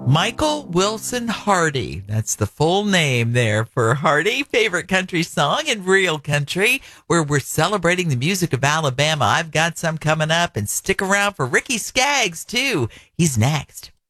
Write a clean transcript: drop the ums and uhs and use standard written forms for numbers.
Michael Wilson Hardy. That's the full name there for Hardy. Favorite country song in Real Country, where we're celebrating the music of Alabama. I've got some coming up, and stick around for Ricky Skaggs, too. He's next.